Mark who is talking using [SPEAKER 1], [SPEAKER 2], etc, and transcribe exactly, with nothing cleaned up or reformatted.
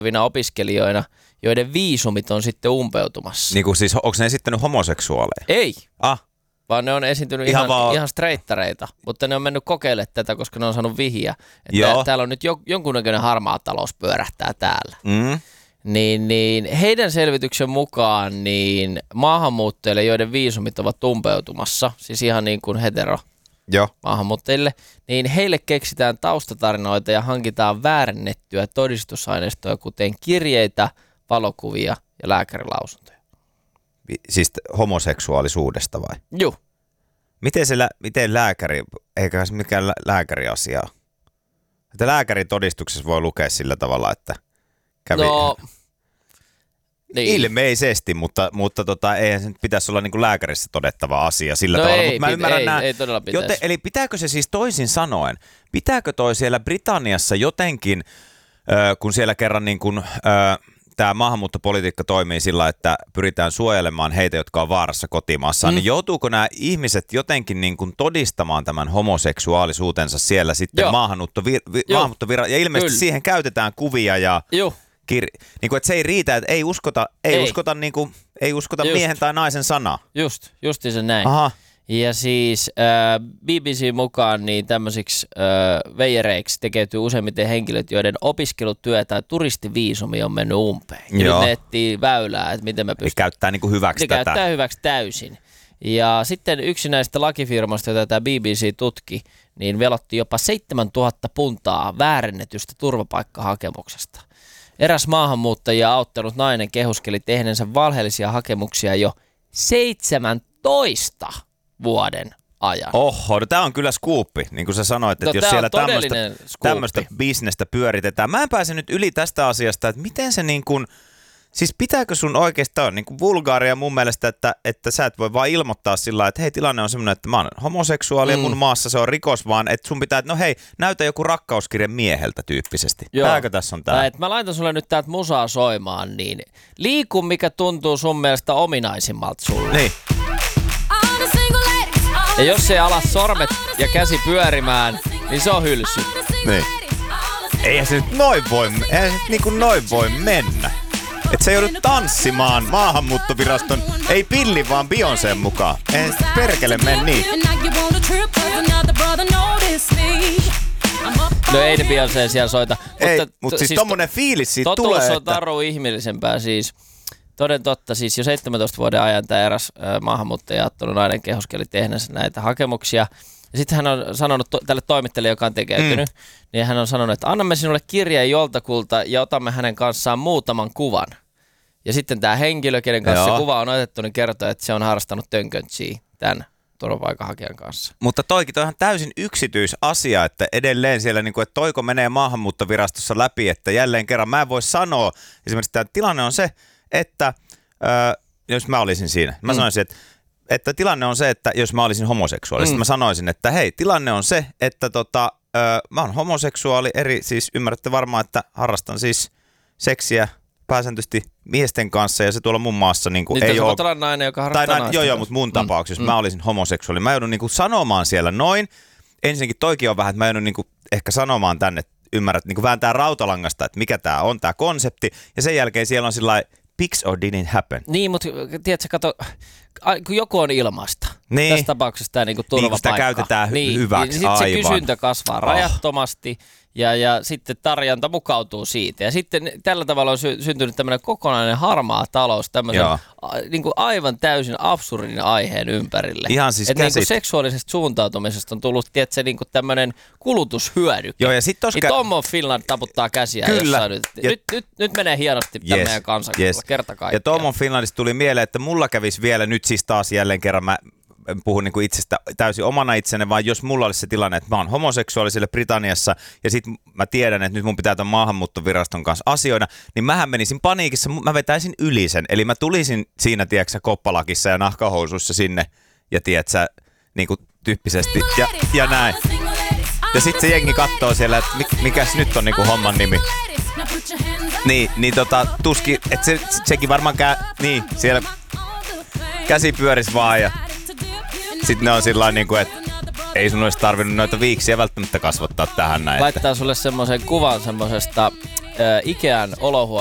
[SPEAKER 1] opiskelijoina, joiden viisumit on sitten umpeutumassa.
[SPEAKER 2] Niin kuin siis, onko ne esittänyt homoseksuaaleja?
[SPEAKER 1] Ei,
[SPEAKER 2] Ah.
[SPEAKER 1] vaan ne on esiintynyt
[SPEAKER 2] Ihan
[SPEAKER 1] ihan,
[SPEAKER 2] vaan-
[SPEAKER 1] ihan streittareita, mutta ne on mennyt kokeilemaan tätä, koska ne on saanut vihiä, että
[SPEAKER 2] Joo.
[SPEAKER 1] täällä on nyt jo, jonkunnäköinen harmaa talous pyörähtää täällä.
[SPEAKER 2] Mm.
[SPEAKER 1] Niin, niin heidän selvityksen mukaan niin maahanmuuttajille, joiden viisumit ovat umpeutumassa, siis ihan niin kuin hetero
[SPEAKER 2] Joo.
[SPEAKER 1] maahanmuuttajille, niin heille keksitään taustatarinoita ja hankitaan väärennettyä todistusaineistoa, kuten kirjeitä, valokuvia ja lääkärilausuntoja.
[SPEAKER 2] Siis t- homoseksuaalisuudesta vai?
[SPEAKER 1] Juh.
[SPEAKER 2] Miten, se lä- miten lääkäri, eikä se mikään lä- lääkäriasia ole? Että lääkärin todistuksessa voi lukea sillä tavalla, että kävi
[SPEAKER 1] No, niin.
[SPEAKER 2] ilmeisesti, mutta, mutta tota, eihän se nyt pitäisi olla niin kuin lääkärissä todettava asia sillä
[SPEAKER 1] No
[SPEAKER 2] tavalla.
[SPEAKER 1] ei,
[SPEAKER 2] Mutta mä
[SPEAKER 1] pitä-
[SPEAKER 2] ymmärrän
[SPEAKER 1] ei,
[SPEAKER 2] nää,
[SPEAKER 1] ei todella pitäisi.
[SPEAKER 2] joten, eli pitääkö se siis toisin sanoen, pitääkö toi siellä Britanniassa jotenkin, äh, kun siellä kerran niin kuin, äh, tämä maahanmuuttopolitiikka toimii sillä, että pyritään suojelemaan heitä, jotka on vaarassa kotimaassaan, mm. niin joutuuko nämä ihmiset jotenkin niin kuin todistamaan tämän homoseksuaalisuutensa siellä sitten maahanmuuttovir- maahanmuuttovira- ja ilmeisesti
[SPEAKER 1] Kyllä.
[SPEAKER 2] siihen käytetään kuvia ja
[SPEAKER 1] Juh.
[SPEAKER 2] kir- niin kuin, että se ei riitä, että ei uskota, ei
[SPEAKER 1] Ei.
[SPEAKER 2] uskota, niin kuin, ei uskota
[SPEAKER 1] Just.
[SPEAKER 2] miehen tai naisen sanaa.
[SPEAKER 1] Just, justi se näin.
[SPEAKER 2] Aha.
[SPEAKER 1] Ja siis äh, B B C mukaan niin tämmöisiksi äh, veijereiksi tekeytyy useimmiten henkilöt, joiden opiskelutyö tai turistiviisumi on mennyt umpeen. Ja
[SPEAKER 2] Joo.
[SPEAKER 1] nyt ne etsii väylää, että miten me
[SPEAKER 2] Eli
[SPEAKER 1] pystytään.
[SPEAKER 2] käyttää niin kuin hyväksi
[SPEAKER 1] Ne
[SPEAKER 2] tätä.
[SPEAKER 1] käyttää hyväksi täysin. Ja sitten yksi näistä lakifirmoista, jota tämä B B C tutki, niin velotti jopa seitsemäntuhatta puntaa väärennetystä turvapaikkahakemuksesta. Eräs maahanmuuttajia auttanut nainen kehuskeli tehneensä valheellisia hakemuksia jo seitsemäntoista vuoden ajan.
[SPEAKER 2] Oho, no tämä on kyllä skuuppi, niin kuin sä sanoit, että
[SPEAKER 1] No,
[SPEAKER 2] jos
[SPEAKER 1] tää on
[SPEAKER 2] siellä
[SPEAKER 1] todellinen
[SPEAKER 2] tämmöistä,
[SPEAKER 1] skuuppi.
[SPEAKER 2] tämmöistä bisnestä pyöritetään. Mä en pääse nyt yli tästä asiasta, että miten se niin kuin, siis pitääkö sun oikeastaan niin kuin vulgaaria mun mielestä, että, että sä et voi vaan ilmoittaa sillä lailla, että hei, tilanne on semmoinen, että mä oon homoseksuaali mm. ja mun maassa se on rikos, vaan että sun pitää, että no hei, näytä joku rakkauskirje mieheltä tyyppisesti. Tääkö tässä on tää?
[SPEAKER 1] Tai, että mä laitan sulle nyt täältä musaa soimaan, niin liiku mikä tuntuu sun mielestä ominaisimmalta sulle.
[SPEAKER 2] Niin.
[SPEAKER 1] Ja jos ei ala sormet ja käsi pyörimään, niin se on hylsy.
[SPEAKER 2] Niin. Eihän se nyt noin voi, eihän se nyt niin kuin noin voi mennä. Että se joudut tanssimaan maahanmuuttoviraston, ei Pilli vaan Beyoncén mukaan. Eihän se perkele mene niin.
[SPEAKER 1] No ei ne Beyoncé siellä soita.
[SPEAKER 2] Ei,
[SPEAKER 1] mutta
[SPEAKER 2] mutta
[SPEAKER 1] t-
[SPEAKER 2] siis tommonen fiilis siitä
[SPEAKER 1] totuus
[SPEAKER 2] tulee,
[SPEAKER 1] on
[SPEAKER 2] että...
[SPEAKER 1] taru ihmeellisempää siis. Toden totta, siis jo seitsemäntoista vuoden ajan tämä eräs äh, maahanmuuttaja ottanut nainen kehuskeli tehneensä näitä hakemuksia. Ja sitten hän on sanonut to- tälle toimittajalle, joka on tekeytynyt, mm. niin hän on sanonut, että annamme sinulle kirjeen joltakulta ja otamme hänen kanssaan muutaman kuvan. Ja sitten tämä henkilö, kenen kanssa
[SPEAKER 2] Joo.
[SPEAKER 1] se kuva on otettu, niin kertoo, että se on harrastanut tönköntsiä tämän turvapaikanhakijan kanssa.
[SPEAKER 2] Mutta toikin toi on ihan täysin yksityisasia, että edelleen siellä, niin kuin, että toiko menee maahanmuuttovirastossa läpi, että jälleen kerran mä en voi sanoa, esimerkiksi tämä tilanne on se, että ö, jos mä olisin siinä, mä mm. sanoisin, että, että tilanne on se, että jos mä olisin homoseksuaali, mm. mä sanoisin, että hei, tilanne on se, että tota, ö, mä oon homoseksuaali, eri, siis ymmärrätte varmaan, että harrastan siis seksiä pääsääntöisesti miesten kanssa ja se tuolla mun maassa niin kuin
[SPEAKER 1] Nyt
[SPEAKER 2] ei
[SPEAKER 1] jos
[SPEAKER 2] ole...
[SPEAKER 1] olla nainen, joka harrastaa
[SPEAKER 2] Tai,
[SPEAKER 1] naisten
[SPEAKER 2] joo, joo,
[SPEAKER 1] kanssa.
[SPEAKER 2] mutta mun
[SPEAKER 1] Mm,
[SPEAKER 2] tapauksessa, jos
[SPEAKER 1] mm.
[SPEAKER 2] mä olisin homoseksuaali, mä joudun niinku sanomaan siellä noin. Ensinnäkin toikin on vähän, että mä joudun niinku ehkä sanomaan tänne, että ymmärrät, niinku vääntää rautalangasta, että mikä tää on, tää konsepti. Ja sen jälkeen siellä on sillä pics or didn't happen.
[SPEAKER 1] Niin, mutta tiedätkö, kato, a- kun joku on ilmasta,
[SPEAKER 2] Niin.
[SPEAKER 1] tässä tapauksessa tämä niinku
[SPEAKER 2] Niin, kun sitä
[SPEAKER 1] turvapaikka.
[SPEAKER 2] käytetään hy- hyväksi,
[SPEAKER 1] niin, sitten se
[SPEAKER 2] aivan.
[SPEAKER 1] kysyntä kasvaa
[SPEAKER 2] Oh.
[SPEAKER 1] rajattomasti ja, ja sitten tarjonta mukautuu siitä. Ja sitten tällä tavalla on sy- syntynyt tämmöinen kokonainen harmaa talous tämmöisen
[SPEAKER 2] Joo.
[SPEAKER 1] a, niinku aivan täysin absurdin aiheen ympärille.
[SPEAKER 2] Ihan siis
[SPEAKER 1] että niinku
[SPEAKER 2] käsit-
[SPEAKER 1] seksuaalisesta suuntautumisesta on tullut, tiedätkö, niinku tämmöinen kulutushyödyke.
[SPEAKER 2] Joo, ja sit tos
[SPEAKER 1] niin
[SPEAKER 2] kä-
[SPEAKER 1] Tom of Finland taputtaa käsiä
[SPEAKER 2] Kyllä.
[SPEAKER 1] jossain nyt.
[SPEAKER 2] Ja-
[SPEAKER 1] Nyt, nyt. Nyt menee hienosti yes. tämän meidän kansakunnalla,
[SPEAKER 2] yes.
[SPEAKER 1] kerta kaikkiaan.
[SPEAKER 2] Ja Tom of Finlandista tuli mieleen, että mulla kävisi vielä nyt siis taas jälleen kerran, mä en puhu niin kuin itsestä täysin omana itsenä, vaan jos mulla olisi se tilanne, että mä oon homoseksuaali siellä Britanniassa ja sit mä tiedän, että nyt mun pitää ton maahanmuuttoviraston kanssa asioida, niin mähän menisin paniikissa, mä vetäisin yli sen. Eli mä tulisin siinä, tiedätkö, koppalakissa ja nahkahousuissa sinne ja tiedätkö, niin kuin tyyppisesti ja, ja näin. Ja sit se jengi kattoo siellä, että mikäs nyt on niin kuin homman nimi. Niin, niin tota, tuski, että se, sekin varmaan kää, niin, siellä käsi pyöris vaan ja sit ne on sillain niinku, että ei sun olisi tarvinnut noita viiksiä välttämättä kasvattaa tähän näin.
[SPEAKER 1] Laittaa sulle semmoisen kuvan semmosesta Ikean olohuone